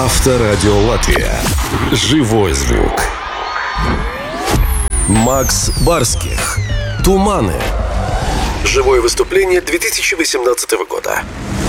Авторадио Латвия. Живой звук. Макс Барских. «Туманы». Живое выступление 2018 года.